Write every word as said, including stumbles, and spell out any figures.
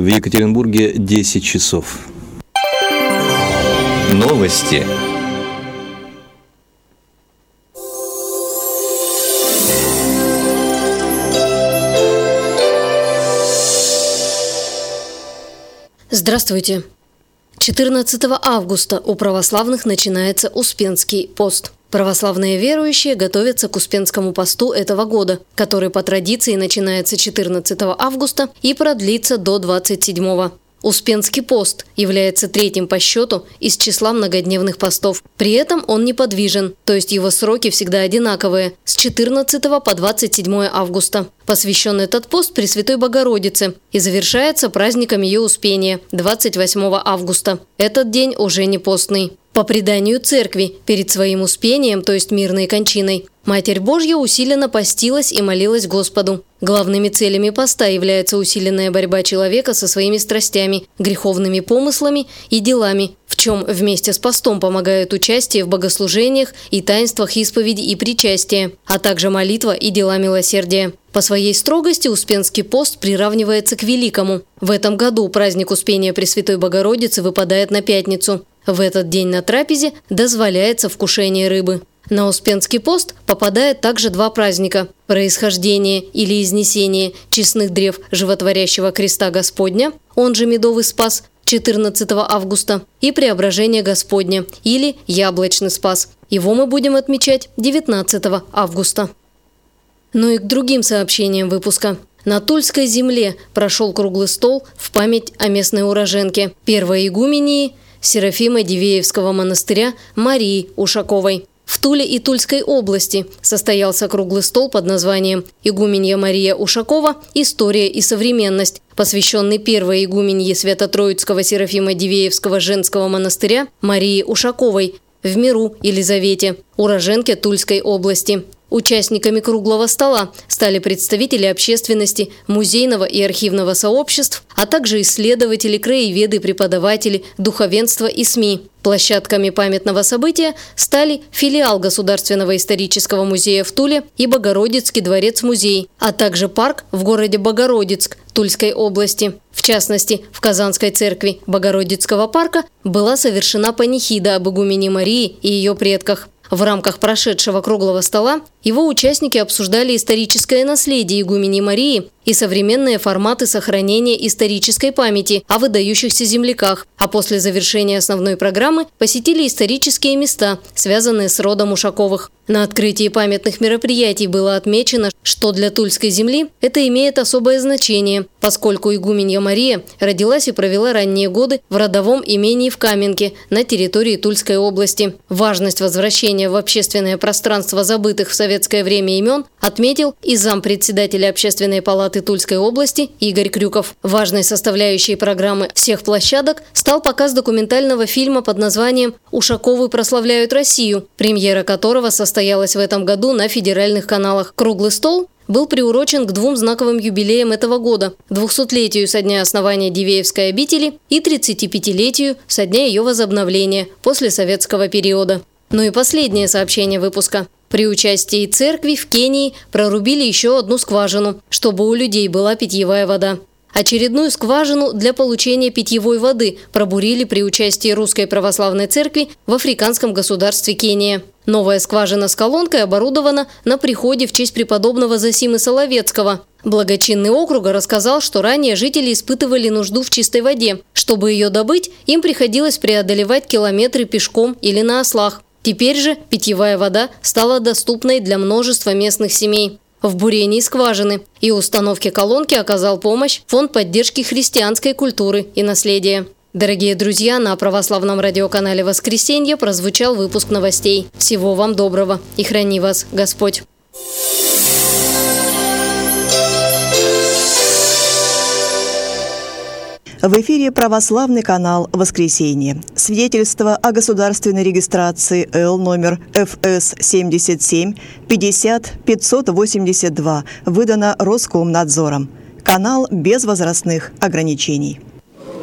В Екатеринбурге десять часов. Новости. Здравствуйте. четырнадцатого августа у православных начинается Успенский пост. Православные верующие готовятся к Успенскому посту этого года, который по традиции начинается четырнадцатого августа и продлится до двадцать седьмого. Успенский пост является третьим по счету из числа многодневных постов. При этом он неподвижен, то есть его сроки всегда одинаковые – с четырнадцатого по двадцать седьмое августа. Посвящен этот пост Пресвятой Богородице и завершается праздником ее Успения – двадцать восьмого августа. Этот день уже не постный. По преданию церкви, перед своим успением, то есть мирной кончиной, Матерь Божья усиленно постилась и молилась Господу. Главными целями поста является усиленная борьба человека со своими страстями, греховными помыслами и делами, в чем вместе с постом помогают участие в богослужениях и таинствах исповеди и причастия, а также молитва и дела милосердия. По своей строгости Успенский пост приравнивается к Великому. В этом году праздник Успения Пресвятой Богородицы выпадает на пятницу. В этот день на трапезе дозволяется вкушение рыбы. На Успенский пост попадает также два праздника – происхождение или изнесение честных древ животворящего креста Господня, он же Медовый Спас, четырнадцатого августа, и Преображение Господня или Яблочный Спас. Его мы будем отмечать девятнадцатого августа. Ну и к другим сообщениям выпуска. На Тульской земле прошел круглый стол в память о местной уроженке, первой игумении Серафимы Дивеевского монастыря Марии Ушаковой. В Туле и Тульской области состоялся круглый стол под названием «Игуменья Мария Ушакова. История и современность», посвященный первой игуменье Свято-Троицкого Серафима Дивеевского женского монастыря Марии Ушаковой в миру Елизавете, уроженке Тульской области. Участниками круглого стола стали представители общественности, музейного и архивного сообществ, а также исследователи, краеведы, преподаватели, духовенство и СМИ. Площадками памятного события стали филиал Государственного исторического музея в Туле и Богородицкий дворец-музей, а также парк в городе Богородицк Тульской области. В частности, в Казанской церкви Богородицкого парка была совершена панихида об игумене Марии и ее предках. В рамках прошедшего круглого стола его участники обсуждали историческое наследие игумени Марии и современные форматы сохранения исторической памяти о выдающихся земляках, а после завершения основной программы посетили исторические места, связанные с родом Ушаковых. На открытии памятных мероприятий было отмечено, что для Тульской земли это имеет особое значение, поскольку игуменья Мария родилась и провела ранние годы в родовом имении в Каменке на территории Тульской области. Важность возвращения в общественное пространство забытых в советское время имен отметил и зампредседателя Общественной палаты Тульской области Игорь Крюков. Важной составляющей программы всех площадок стал показ документального фильма под названием «Ушаковы прославляют Россию», премьера которого состоялась в этом году на федеральных каналах. Круглый стол был приурочен к двум знаковым юбилеям этого года – двухсотлетию со дня основания Дивеевской обители и тридцатипятилетию со дня ее возобновления после советского периода. Ну и последнее сообщение выпуска. При участии церкви в Кении прорубили еще одну скважину, чтобы у людей была питьевая вода. Очередную скважину для получения питьевой воды пробурили при участии Русской Православной Церкви в африканском государстве Кения. Новая скважина с колонкой оборудована на приходе в честь преподобного Зосимы Соловецкого. Благочинный округа рассказал, что ранее жители испытывали нужду в чистой воде. Чтобы ее добыть, им приходилось преодолевать километры пешком или на ослах. Теперь же питьевая вода стала доступной для множества местных семей. В бурении скважины и установке колонки оказал помощь Фонд поддержки христианской культуры и наследия. Дорогие друзья, на православном радиоканале «Воскресенье» прозвучал выпуск новостей. Всего вам доброго и храни вас Господь! В эфире православный канал «Воскресенье». Свидетельство о государственной регистрации Л номер Ф С семьдесят семь пятьдесят пятьсот восемьдесят два выдано Роскомнадзором. Канал без возрастных ограничений.